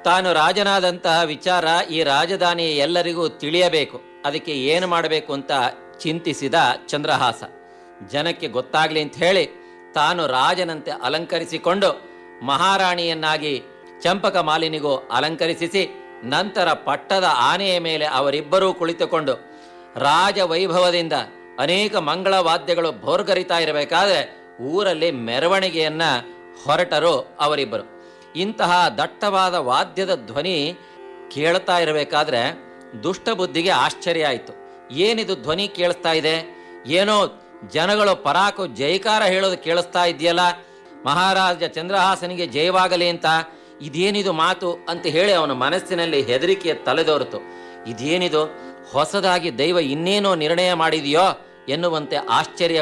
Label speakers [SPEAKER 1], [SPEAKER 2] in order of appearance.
[SPEAKER 1] ತಾನು ರಾಜನಾದಂತಹ ವಿಚಾರ ಈ ರಾಜಧಾನಿಯ ಎಲ್ಲರಿಗೂ ತಿಳಿಯಬೇಕು. ಅದಕ್ಕೆ ಏನು ಮಾಡಬೇಕು ಅಂತ ಚಿಂತಿಸಿದ ಚಂದ್ರಹಾಸ. ಜನಕ್ಕೆ ಗೊತ್ತಾಗ್ಲಿ ಅಂತ ಹೇಳಿ ತಾನು ರಾಜನಂತೆ ಅಲಂಕರಿಸಿಕೊಂಡು ಮಹಾರಾಣಿಯನ್ನಾಗಿ ಚಂಪಕ ಮಾಲಿನಿಗೂ ಅಲಂಕರಿಸಿ, ನಂತರ ಪಟ್ಟದ ಆನೆಯ ಮೇಲೆ ಅವರಿಬ್ಬರೂ ಕುಳಿತುಕೊಂಡು ರಾಜ ವೈಭವದಿಂದ ಅನೇಕ ಮಂಗಳ ವಾದ್ಯಗಳು ಭೋರ್ಗರಿತಾ ಇರಬೇಕಾದ್ರೆ ಊರಲ್ಲಿ ಮೆರವಣಿಗೆಯನ್ನ ಹೊರಟರು ಅವರಿಬ್ಬರು. ಇಂತಹ ದಟ್ಟವಾದ ವಾದ್ಯದ ಧ್ವನಿ ಕೇಳ್ತಾ ಇರಬೇಕಾದ್ರೆ ದುಷ್ಟ ಬುದ್ಧಿಗೆ ಆಶ್ಚರ್ಯ ಆಯಿತು. ಏನಿದು ಧ್ವನಿ ಕೇಳಿಸ್ತಾ ಇದೆ? ಏನೋ ಜನಗಳು ಪರಾಕು ಜೈಕಾರ ಹೇಳೋದು ಕೇಳಿಸ್ತಾ ಇದೆಯಲ್ಲ, ಮಹಾರಾಜ ಚಂದ್ರಹಾಸನಿಗೆ ಜಯವಾಗಲಿ ಅಂತ. ಇದೇನಿದು ಮಾತು ಅಂತ ಹೇಳಿ ಅವನ ಮನಸ್ಸಿನಲ್ಲಿ ಹೆದರಿಕೆಯ ತಲೆದೋರಿತು. ಇದೇನಿದು, ಹೊಸದಾಗಿ ದೈವ ಇನ್ನೇನೋ ನಿರ್ಣಯ ಮಾಡಿದೆಯೋ ಎನ್ನುವಂತೆ ಆಶ್ಚರ್ಯ